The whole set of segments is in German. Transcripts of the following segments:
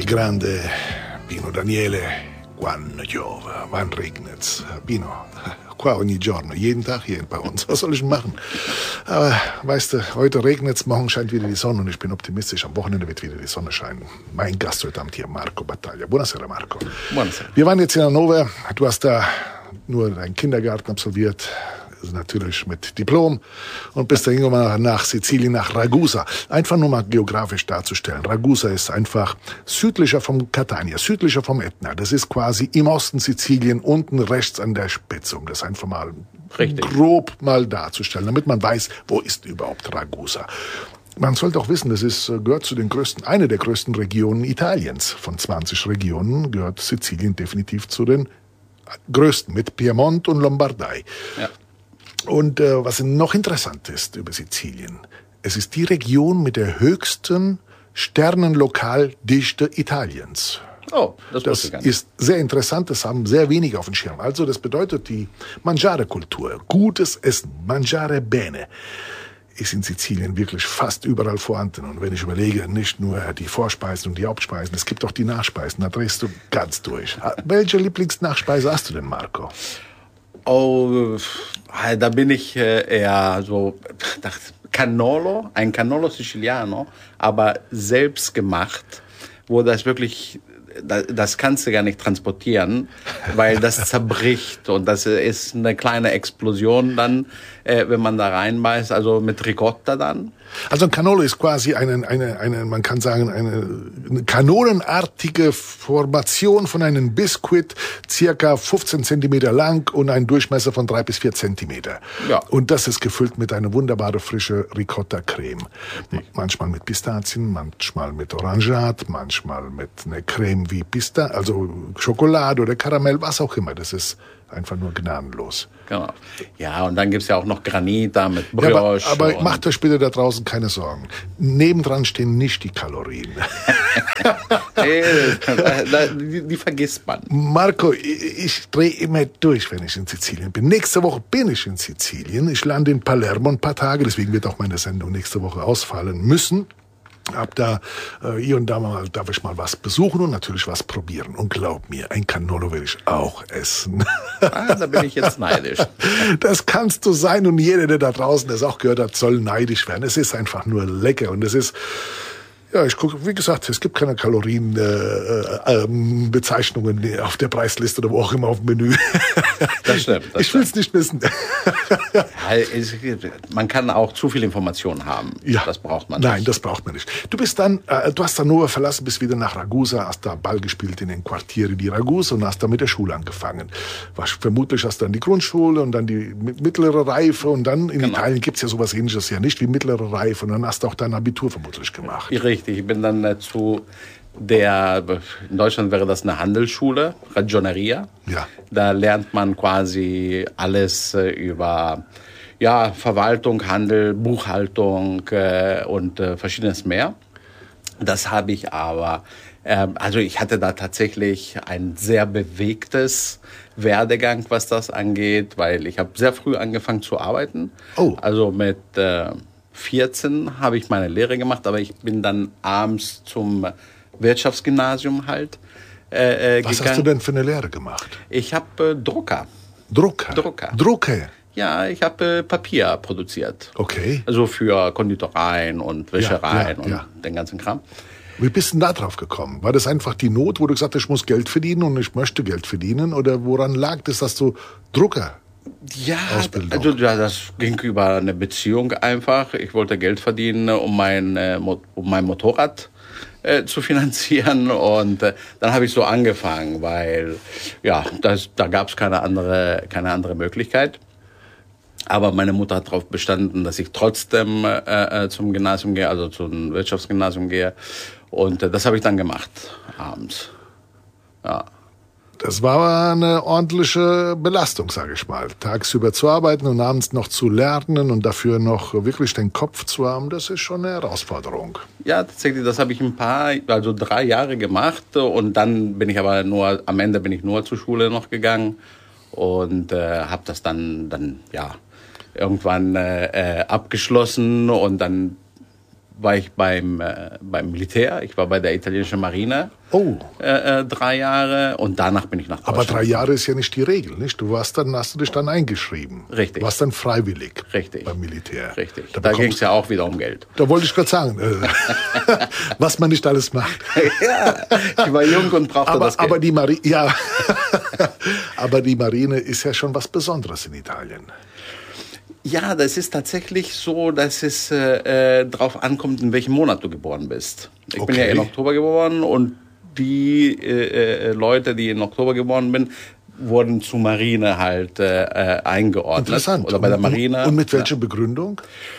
grande Pino Daniele, quando piove, wann regnet's? Pino, qua ogni giorno, jeden Tag hier bei uns. Was soll ich machen? Aber weißt du, heute regnet's, morgen scheint wieder die Sonne und ich bin optimistisch. Am Wochenende wird wieder die Sonne scheinen. Mein Gast heute Abend hier, Marco Battaglia. Buonasera, Marco. Buonasera. Wir waren jetzt in Hannover. Du hast da nur deinen Kindergarten absolviert. Natürlich mit Diplom und bist dann irgendwann nach Sizilien, nach Ragusa. Einfach nur mal geografisch darzustellen. Ragusa ist einfach südlicher vom Catania, südlicher vom Ätna. Das ist quasi im Osten Sizilien, unten rechts an der Spitze, um das einfach mal grob mal darzustellen, damit man weiß, wo ist überhaupt Ragusa. Man sollte auch wissen, gehört zu den eine der größten Regionen Italiens. Von 20 Regionen gehört Sizilien definitiv zu den größten, mit Piemont und Lombardei. Ja. Und was noch interessant ist über Sizilien, es ist die Region mit der höchsten Sternenlokaldichte Italiens. Oh, das wusste ich gar nicht. Ist sehr interessant, das haben sehr wenige auf dem Schirm. Also das bedeutet die Mangiare-Kultur, gutes Essen, mangiare bene, ist in Sizilien wirklich fast überall vorhanden. Und wenn ich überlege, nicht nur die Vorspeisen und die Hauptspeisen, es gibt auch die Nachspeisen, da drehst du ganz durch. Welche Lieblingsnachspeise hast du denn, Marco? Oh, da bin ich eher so Cannolo, ein Cannolo Siciliano, aber selbst gemacht, wo das wirklich, das kannst du gar nicht transportieren, weil das zerbricht und das ist eine kleine Explosion dann, wenn man da reinbeißt, also mit Ricotta dann. Also ein Cannolo ist quasi man kann sagen, eine kanonenartige Formation von einem Biskuit, circa 15 Zentimeter lang und einen Durchmesser von 3 bis 4 Zentimeter. Ja. Und das ist gefüllt mit einer wunderbare frische Ricotta-Creme. Manchmal mit Pistazien, manchmal mit Orangat, manchmal mit einer Creme wie also Schokolade oder Karamell, was auch immer. Das ist einfach nur gnadenlos. Genau. Ja, und dann gibt's ja auch noch Granit da mit Brioche. Ja, aber macht euch bitte da draußen keine Sorgen. Nebendran stehen nicht die Kalorien. Die vergisst man. Marco, ich drehe immer durch, wenn ich in Sizilien bin. Nächste Woche bin ich in Sizilien. Ich lande in Palermo ein paar Tage, deswegen wird auch meine Sendung nächste Woche ausfallen müssen. Hier und da darf ich mal was besuchen und natürlich was probieren. Und glaub mir, ein Cannolo will ich auch essen. Da bin ich jetzt neidisch. Das kannst du sein und jeder, der da draußen das auch gehört hat, soll neidisch werden. Es ist einfach nur lecker und es ist... Ja, ich gucke, wie gesagt, es gibt keine Kalorienbezeichnungen auf der Preisliste oder wo auch immer auf dem Menü. Das stimmt. Ich will es nicht wissen. Ja, man kann auch zu viel Informationen haben. Ja. Das braucht man nicht. Nein, das braucht man nicht. Du hast Hannover verlassen, bist wieder nach Ragusa, hast da Ball gespielt in den Quartieri di Ragusa und hast da mit der Schule angefangen. Vermutlich hast du dann die Grundschule und dann die mittlere Reife und dann in Italien gibt's ja sowas Ähnliches ja nicht wie mittlere Reife und dann hast du auch dein Abitur vermutlich gemacht. Richtig, ich bin dann in Deutschland wäre das eine Handelsschule, Ragioneria. Ja. Da lernt man quasi alles über Verwaltung, Handel, Buchhaltung und verschiedenes mehr. Das habe ich aber, ich hatte da tatsächlich ein sehr bewegtes Werdegang, was das angeht, weil ich habe sehr früh angefangen zu arbeiten. Oh. Also mit 14 habe ich meine Lehre gemacht, aber ich bin dann abends zum Wirtschaftsgymnasium halt gegangen. Was hast du denn für eine Lehre gemacht? Ich habe Drucker. Drucker? Ja, ich habe Papier produziert. Okay. Also für Konditoreien und Wäschereien und den ganzen Kram. Wie bist du denn da drauf gekommen? War das einfach die Not, wo du gesagt hast, ich muss Geld verdienen und ich möchte Geld verdienen? Oder woran lag das, dass du Drucker Ausbildung? Also das ging über eine Beziehung einfach. Ich wollte Geld verdienen, um mein Motorrad zu finanzieren und dann habe ich so angefangen, weil da gab es keine andere Möglichkeit. Aber meine Mutter hat darauf bestanden, dass ich trotzdem zum Gymnasium gehe, also zum Wirtschaftsgymnasium gehe. Und das habe ich dann gemacht, abends. Ja. Das war eine ordentliche Belastung, sage ich mal. Tagsüber zu arbeiten und abends noch zu lernen und dafür noch wirklich den Kopf zu haben, das ist schon eine Herausforderung. Ja, tatsächlich, das habe ich 3 Jahre gemacht und dann bin ich aber am Ende bin ich nur zur Schule noch gegangen und habe das dann irgendwann abgeschlossen und dann war ich beim Militär. Ich war bei der italienischen Marine 3 Jahre und danach bin ich nach Deutschland. Aber 3 Jahre ist ja nicht die Regel, nicht? Hast du dich dann eingeschrieben. Richtig. Du warst dann freiwillig. Richtig. Beim Militär. Richtig. Da ging es ja auch wieder um Geld. Da wollte ich gerade sagen, was man nicht alles macht. Ja, ich war jung und brauchte das Geld. Aber die Marine ist ja schon was Besonderes in Italien. Ja, das ist tatsächlich so, dass es drauf ankommt, in welchem Monat du geboren bist. Ich bin ja in Oktober geboren und die Leute, die in Oktober geboren sind, wurden zur Marine halt eingeordnet. Interessant. Oder bei der Marine. Und mit welcher Begründung?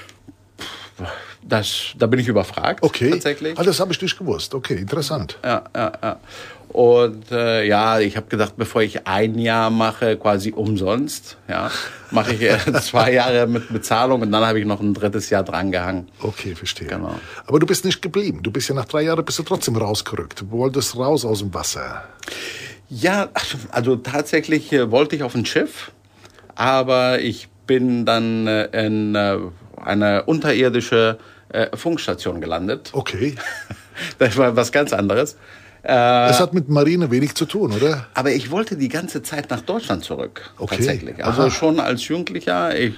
Da bin ich überfragt, tatsächlich. Das habe ich nicht gewusst. Okay, interessant. Ja. Und ich habe gedacht, bevor ich 1 Jahr mache, quasi umsonst, mache ich 2 Jahre mit Bezahlung und dann habe ich noch ein 3. Jahr drangehangen. Okay, verstehe. Genau. Aber du bist nicht geblieben. Du bist ja nach 3 Jahren trotzdem rausgerückt. Du wolltest raus aus dem Wasser. Ja, also tatsächlich wollte ich auf ein Schiff, aber ich bin dann in eine unterirdische Funkstation gelandet. Okay. Das war was ganz anderes. Das hat mit Marine wenig zu tun, oder? Aber ich wollte die ganze Zeit nach Deutschland zurück, tatsächlich. Also Aha. schon als Jugendlicher. Ich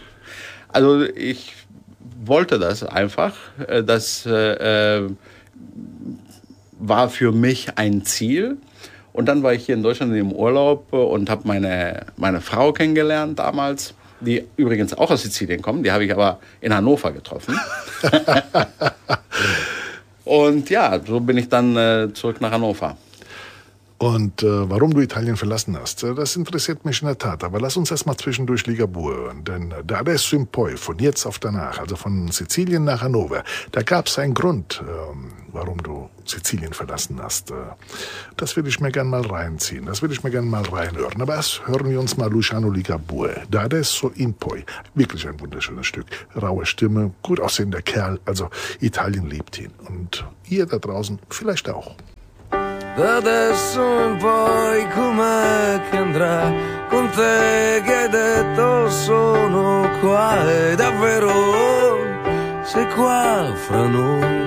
wollte das einfach. Das war für mich ein Ziel. Und dann war ich hier in Deutschland im Urlaub und habe meine Frau kennengelernt damals, die übrigens auch aus Sizilien kommt. Die habe ich aber in Hannover getroffen. Und ja, so bin ich dann zurück nach Hannover. Und warum du Italien verlassen hast, das interessiert mich in der Tat. Aber lass uns erstmal zwischendurch Ligabue hören. Denn da adesso in poi, von jetzt auf danach, also von Sizilien nach Hannover, da gab es einen Grund, warum du Sizilien verlassen hast. Das will ich mir gern mal reinziehen, das will ich mir gern mal reinhören. Aber erst hören wir uns mal Luciano Ligabue. Da adesso in poi. Wirklich ein wunderschönes Stück. Raue Stimme, gut aussehender Kerl. Also Italien liebt ihn. Und ihr da draußen vielleicht auch. Da adesso in poi com'è che andrà con te che hai detto sono qua e davvero sei qua fra noi.